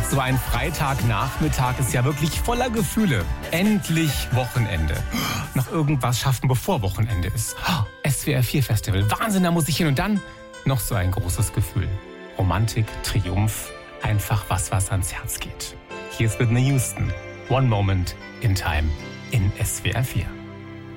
So ein Freitagnachmittag ist ja wirklich voller Gefühle. Endlich Wochenende. Noch irgendwas schaffen, bevor Wochenende ist. SWR 4 Festival. Wahnsinn, da muss ich hin. Und dann noch so ein großes Gefühl. Romantik, Triumph, einfach was ans Herz geht. Hier ist Whitney Houston. One Moment in Time in SWR 4.